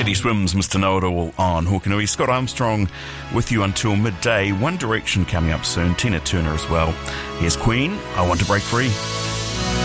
Teddy Swims, Mr. Know-It-All on Hokanui. Scott Armstrong with you until midday. One Direction coming up soon. Tina Turner as well. Here's Queen, I Want to Break Free.